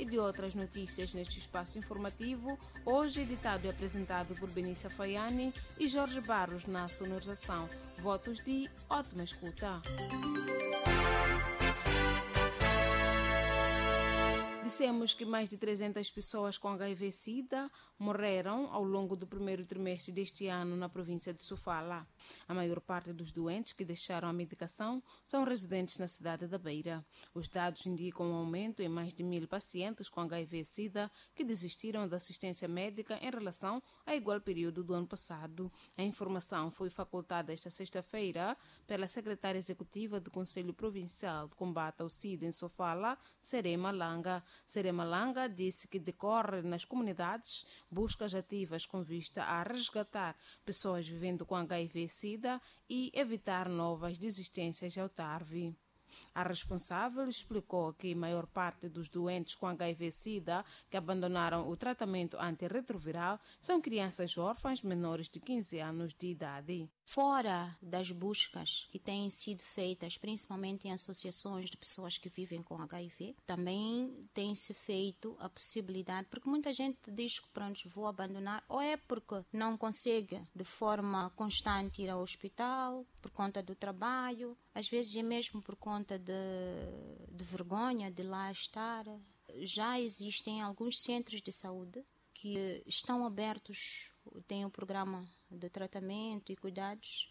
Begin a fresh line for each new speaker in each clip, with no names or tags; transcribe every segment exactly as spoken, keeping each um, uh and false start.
de outras notícias neste espaço informativo, hoje editado e apresentado por Benícia Faiani e Jorge Barros na sonorização. Votos de ótima escuta. Dissemos que mais de trezentas pessoas com H I V-Sida morreram ao longo do primeiro trimestre deste ano na província de Sofala. A maior parte dos doentes que deixaram a medicação são residentes na cidade da Beira. Os dados indicam um aumento em mais de mil pacientes com H I V-Sida que desistiram da assistência médica em relação ao igual período do ano passado. A informação foi facultada esta sexta-feira pela secretária executiva do Conselho Provincial de Combate ao SIDA em Sofala, Serema Langa. Serema Langa disse que decorre nas comunidades buscas ativas com vista a resgatar pessoas vivendo com H I V-Sida e evitar novas desistências ao T A R V. A responsável explicou que a maior parte dos doentes com H I V-Sida que abandonaram o tratamento antirretroviral são crianças órfãs menores de quinze anos de idade.
Fora das buscas que têm sido feitas, principalmente em associações de pessoas que vivem com H I V, também tem-se feito a possibilidade, porque muita gente diz que pronto, vou abandonar, ou é porque não consegue de forma constante ir ao hospital, por conta do trabalho, às vezes é mesmo por conta de, de vergonha de lá estar. Já existem alguns centros de saúde que estão abertos, têm um programa de tratamento e cuidados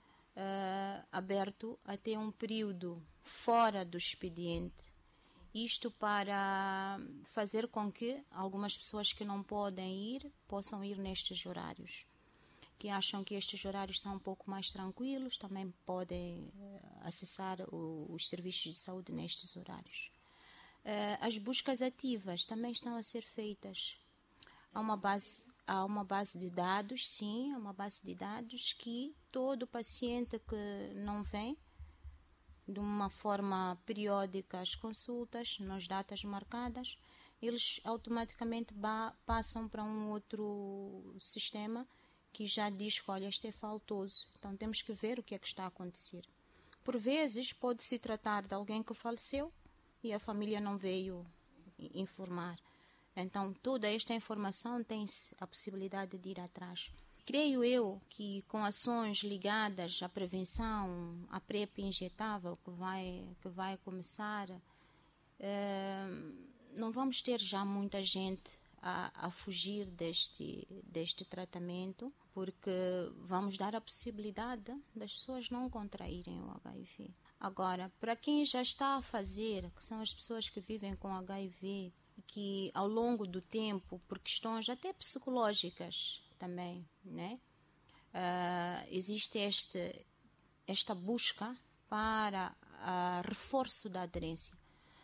uh, aberto até um período fora do expediente. Isto para fazer com que algumas pessoas que não podem ir, possam ir nestes horários. Que acham que estes horários são um pouco mais tranquilos, também podem uh, acessar o, os serviços de saúde nestes horários. Uh, as buscas ativas também estão a ser feitas. Há uma base, há uma base de dados, sim, há uma base de dados que todo paciente que não vem de uma forma periódica às consultas, nas datas marcadas, eles automaticamente ba- passam para um outro sistema que já diz que, olha, este é faltoso. Então temos que ver o que é que está a acontecer. Por vezes pode-se tratar de alguém que faleceu e a família não veio informar. Então, toda esta informação tem-se a possibilidade de ir atrás. Creio eu que com ações ligadas à prevenção, à PrEP injetável que vai, que vai começar, eh, não vamos ter já muita gente a, a fugir deste, deste tratamento, porque vamos dar a possibilidade das pessoas não contraírem o H I V. Agora, para quem já está a fazer, que são as pessoas que vivem com H I V, que ao longo do tempo, por questões até psicológicas também, né? Uh, existe este, esta busca para uh, reforço da aderência.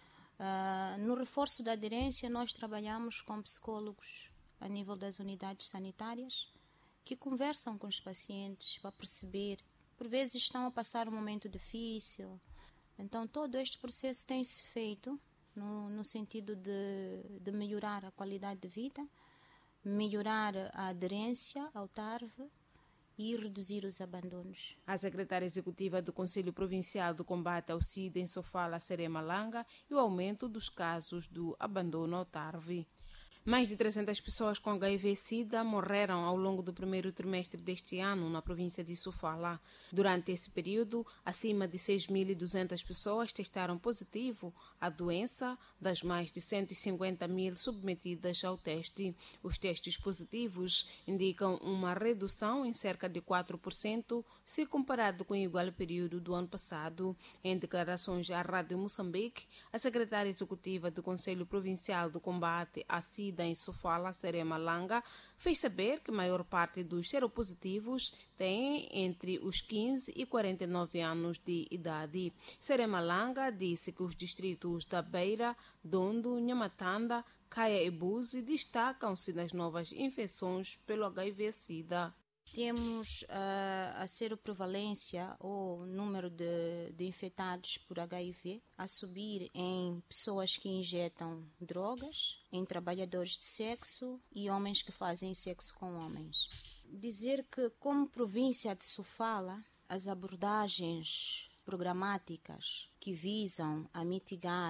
Uh, no reforço da aderência, nós trabalhamos com psicólogos a nível das unidades sanitárias que conversam com os pacientes para perceber, por vezes estão a passar um momento difícil. Então, todo este processo tem-se feito No, no sentido de, de melhorar a qualidade de vida, melhorar a aderência ao T A R V e reduzir os abandonos.
A secretária executiva do Conselho Provincial do Combate ao SIDA em Sofala, Serema Langa, e o aumento dos casos do abandono ao T A R V. Mais de trezentas pessoas com H I V-Sida morreram ao longo do primeiro trimestre deste ano na província de Sofala. Durante esse período, acima de seis mil e duzentas pessoas testaram positivo à doença, das mais de cento e cinquenta mil submetidas ao teste. Os testes positivos indicam uma redução em cerca de quatro por cento se comparado com o igual período do ano passado. Em declarações à Rádio Moçambique, a secretária executiva do Conselho Provincial do Combate à SIDA em Sofala, Serema Langa, fez saber que a maior parte dos seropositivos tem entre os quinze e quarenta e nove anos de idade. Serema Langa disse que os distritos da Beira, Dondo, Nhamatanda, Caia e Buzi destacam-se nas novas infecções pelo H I V-Sida.
Temos uh, a seroprevalência ou número de, de infectados por H I V a subir em pessoas que injetam drogas, em trabalhadores de sexo e homens que fazem sexo com homens. Dizer que, como província de Sofala, as abordagens programáticas que visam a mitigar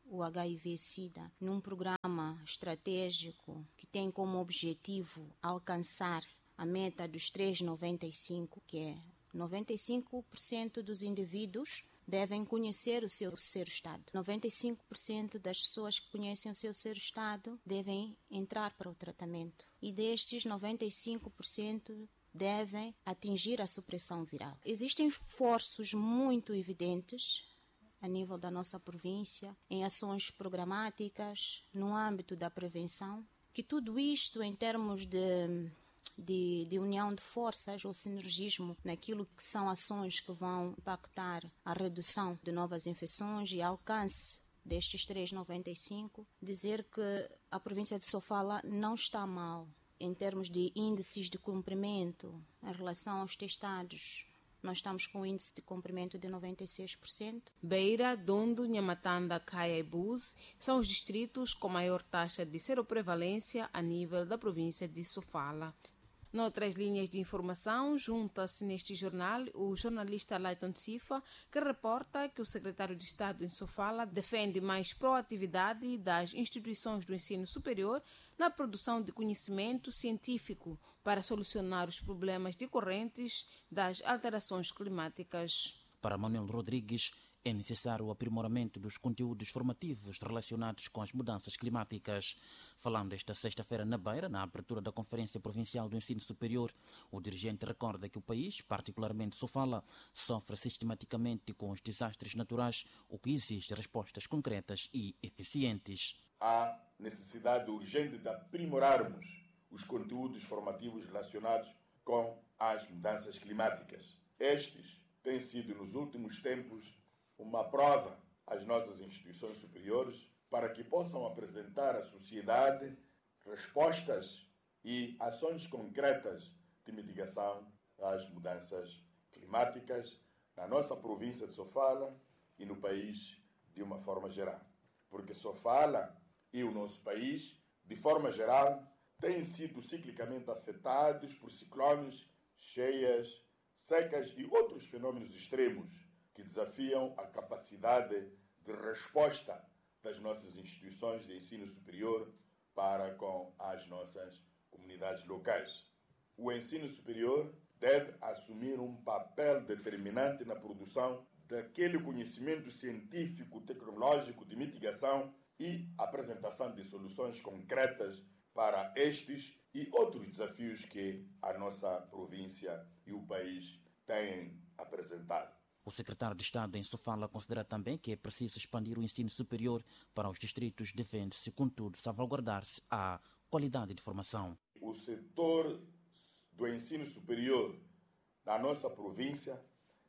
o H I V-Sida num programa estratégico que tem como objetivo alcançar a meta dos três vírgula noventa e cinco, que é noventa e cinco por cento dos indivíduos devem conhecer o seu ser-estado. noventa e cinco por cento das pessoas que conhecem o seu ser-estado devem entrar para o tratamento. E destes, noventa e cinco por cento devem atingir a supressão viral. Existem esforços muito evidentes a nível da nossa província, em ações programáticas, no âmbito da prevenção, que tudo isto em termos de De, de união de forças ou sinergismo naquilo que são ações que vão impactar a redução de novas infecções e alcance destes três vírgula noventa e cinco, dizer que a província de Sofala não está mal em termos de índices de cumprimento em relação aos testados. Nós estamos com um índice de cumprimento de noventa e seis por cento.
Beira, Dondo, Nhamatanda, Caia e Buz são os distritos com maior taxa de seroprevalência a nível da província de Sofala. Noutras linhas de informação, junta-se neste jornal o jornalista Layton Sifa, que reporta que o secretário de Estado em Sofala defende mais proatividade das instituições do ensino superior na produção de conhecimento científico para solucionar os problemas decorrentes das alterações climáticas.
Para Manuel Rodrigues, é necessário o aprimoramento dos conteúdos formativos relacionados com as mudanças climáticas. Falando esta sexta-feira na Beira, na abertura da Conferência Provincial do Ensino Superior, o dirigente recorda que o país, particularmente Sofala, sofre sistematicamente com os desastres naturais, o que exige respostas concretas e eficientes.
Há necessidade urgente de aprimorarmos os conteúdos formativos relacionados com as mudanças climáticas. Estes têm sido, nos últimos tempos, uma prova às nossas instituições superiores para que possam apresentar à sociedade respostas e ações concretas de mitigação das mudanças climáticas na nossa província de Sofala e no país de uma forma geral. Porque Sofala e o nosso país, de forma geral, têm sido ciclicamente afetados por ciclones, cheias, secas e outros fenômenos extremos que desafiam a capacidade de resposta das nossas instituições de ensino superior para com as nossas comunidades locais. O ensino superior deve assumir um papel determinante na produção daquele conhecimento científico, tecnológico de mitigação e apresentação de soluções concretas para estes e outros desafios que a nossa província e o país têm apresentado.
O secretário de Estado em Sofala considera também que é preciso expandir o ensino superior para os distritos, devendo-se, contudo, salvaguardar-se a qualidade de formação.
O setor do ensino superior na nossa província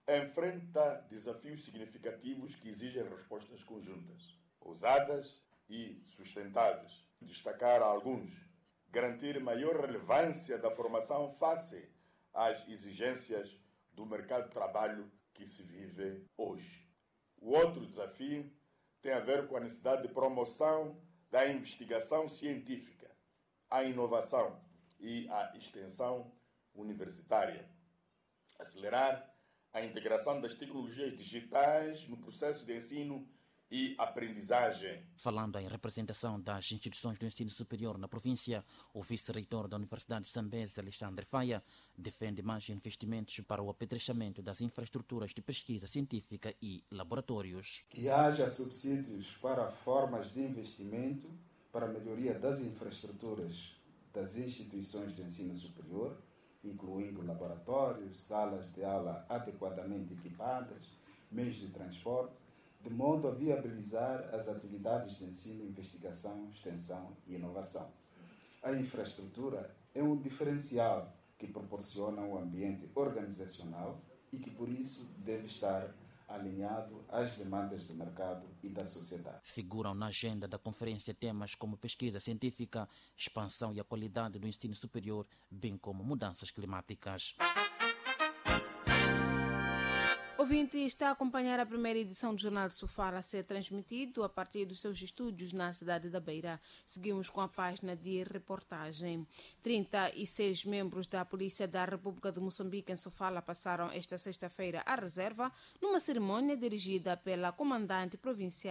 enfrenta desafios significativos que exigem respostas conjuntas, ousadas e sustentáveis. Destacar alguns: garantir maior relevância da formação face às exigências do mercado de trabalho que se vive hoje. O outro desafio tem a ver com a necessidade de promoção da investigação científica, a inovação e a extensão universitária. Acelerar a integração das tecnologias digitais no processo de ensino e aprendizagem.
Falando em representação das instituições do ensino superior na província, o vice-reitor da Universidade de Zambeze, Alexandre Faia, defende mais investimentos para o apetrechamento das infraestruturas de pesquisa científica e laboratórios.
Que haja subsídios para formas de investimento para a melhoria das infraestruturas das instituições de ensino superior, incluindo laboratórios, salas de aula adequadamente equipadas, meios de transporte, de modo a viabilizar as atividades de ensino, investigação, extensão e inovação. A infraestrutura é um diferencial que proporciona um ambiente organizacional e que, por isso, deve estar alinhado às demandas do mercado e da sociedade.
Figuram na agenda da conferência temas como pesquisa científica, expansão e a qualidade do ensino superior, bem como mudanças climáticas.
Ouvinte, está a acompanhar a primeira edição do Jornal de Sofala a ser transmitido a partir dos seus estúdios na cidade da Beira. Seguimos com a página de reportagem. trinta e seis membros da Polícia da República de Moçambique em Sofala passaram esta sexta-feira à reserva numa cerimônia dirigida pela comandante provincial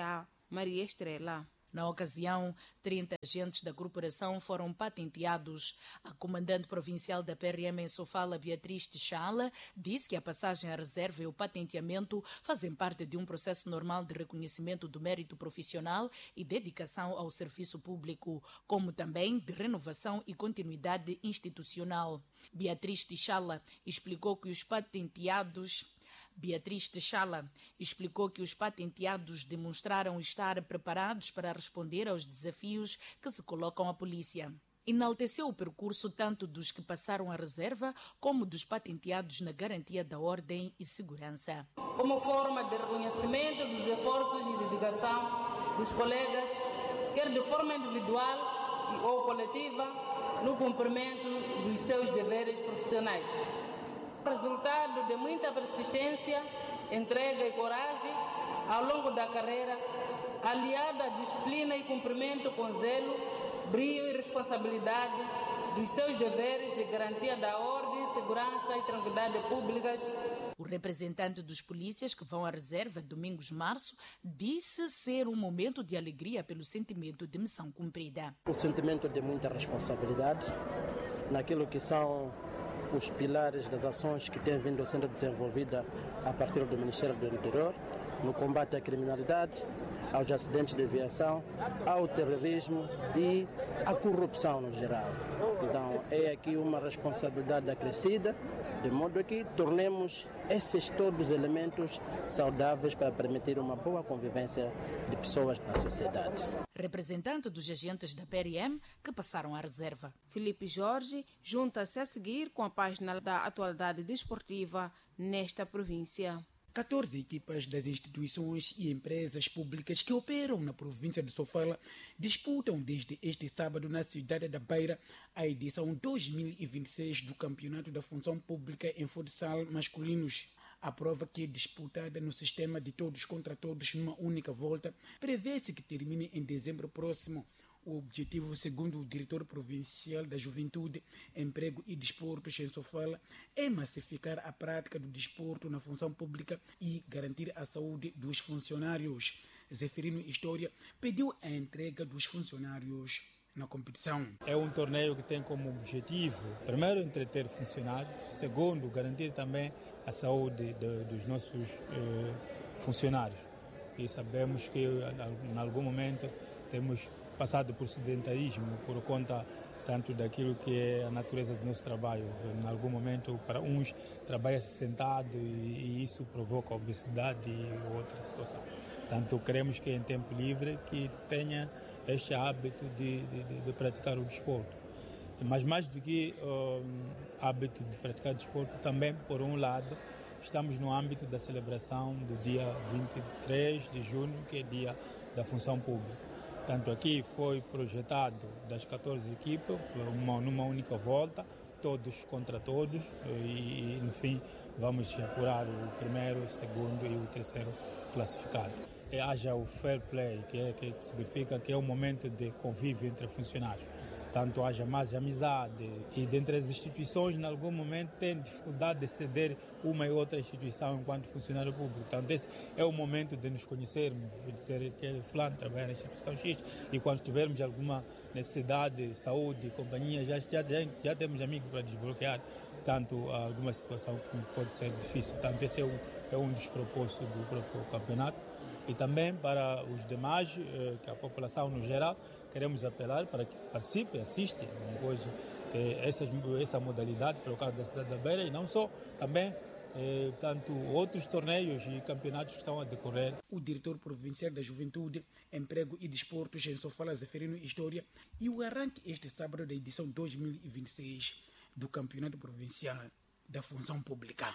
Maria Estrela.
Na ocasião, trinta agentes da corporação foram patenteados. A comandante provincial da P R M em Sofala, Beatriz Tchala, disse que a passagem à reserva e o patenteamento fazem parte de um processo normal de reconhecimento do mérito profissional e dedicação ao serviço público, como também de renovação e continuidade institucional. Beatriz Tchala explicou que os patenteados... Beatriz Tchala explicou que os patenteados demonstraram estar preparados para responder aos desafios que se colocam à polícia. Enalteceu o percurso tanto dos que passaram a reserva como dos patenteados na garantia da ordem e segurança.
Como forma de reconhecimento dos esforços e dedicação dos colegas, quer de forma individual ou coletiva, no cumprimento dos seus deveres profissionais. Resultado de muita persistência, entrega e coragem ao longo da carreira, aliada à disciplina e cumprimento com zelo, brio e responsabilidade dos seus deveres de garantia da ordem, segurança e tranquilidade públicas.
O representante dos polícias que vão à reserva, Domingos Março, disse ser um momento de alegria pelo sentimento de missão cumprida.
Um sentimento de muita responsabilidade naquilo que são os pilares das ações que têm vindo sendo desenvolvidas a partir do Ministério do Interior, no combate à criminalidade, aos acidentes de aviação, ao terrorismo e à corrupção no geral. Então, é aqui uma responsabilidade acrescida, de modo que tornemos esses todos elementos saudáveis para permitir uma boa convivência de pessoas na sociedade.
Representante dos agentes da P R M que passaram à reserva.
Filipe Jorge junta-se a seguir com a página da atualidade desportiva nesta província.
catorze equipas das instituições e empresas públicas que operam na província de Sofala disputam desde este sábado na cidade da Beira a edição dois mil e vinte e seis do Campeonato da Função Pública em Futsal Masculinos. A prova, que é disputada no sistema de todos contra todos numa única volta, prevê-se que termine em dezembro próximo. O objetivo, segundo o diretor provincial da Juventude, Emprego e Desportos em Sofala, é massificar a prática do desporto na função pública e garantir a saúde dos funcionários. Zeferino História pediu a entrega dos funcionários na competição.
É um torneio que tem como objetivo, primeiro, entreter funcionários, segundo, garantir também a saúde de, dos nossos eh, funcionários. E sabemos que em algum momento temos passado por sedentarismo por conta tanto daquilo que é a natureza do nosso trabalho. Em algum momento, para uns, trabalha-se sentado e, e isso provoca obesidade e outra situação. Tanto queremos que em tempo livre que tenha este hábito de, de, de praticar o desporto. Mas mais do que o um, hábito de praticar o desporto, também, por um lado, estamos no âmbito da celebração do dia vinte e três de junho, que é dia da função pública. Tanto aqui foi projetado das catorze equipas, uma, numa única volta, todos contra todos, e, e no fim vamos apurar o primeiro, o segundo e o terceiro classificado. E haja o fair play, que, é, que significa que é um momento de convívio entre funcionários. Tanto haja mais amizade e dentre as instituições, em algum momento, tem dificuldade de ceder uma e outra instituição enquanto funcionário público. Então, esse é o momento de nos conhecermos, de dizer que ele fulano trabalha na instituição X e quando tivermos alguma necessidade, saúde, companhia, já, já, já, já temos amigos para desbloquear tanto alguma situação que pode ser difícil. Portanto, esse é um, é um dos propósitos do próprio campeonato. E também para os demais, que a população no geral, queremos apelar para que participe, assista depois, essa, essa modalidade pelo caso da cidade da Beira e não só, também eh, tanto outros torneios e campeonatos que estão a decorrer.
O diretor provincial da Juventude, Emprego e Desportos em Sofala, Zeferino História, e o arranque este sábado da edição dois mil e vinte e seis do Campeonato Provincial da Função Pública.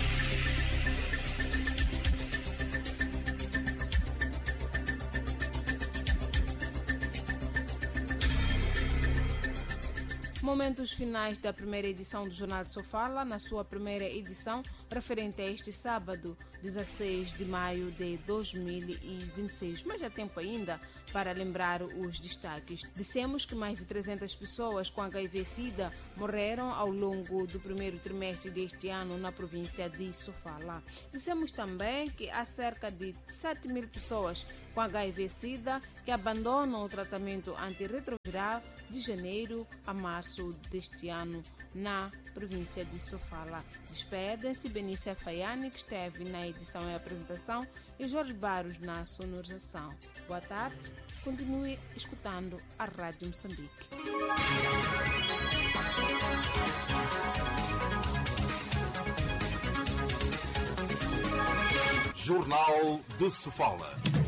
Momentos finais da primeira edição do Jornal de Sofala, na sua primeira edição, referente a este sábado, dezesseis de maio de dois mil e vinte e seis. Mas há tempo ainda Para lembrar os destaques, dissemos que mais de trezentas pessoas com H I V-Sida morreram ao longo do primeiro trimestre deste ano na província de Sofala. Dissemos também que há cerca de sete mil pessoas com H I V-Sida que abandonam o tratamento antirretroviral de janeiro a março deste ano na província de Sofala. Despedem-se Benícia Faiani, que esteve na edição e apresentação, e Jorge Barros na sonorização. Boa tarde, continue escutando a Rádio Moçambique.
Jornal de Sofala.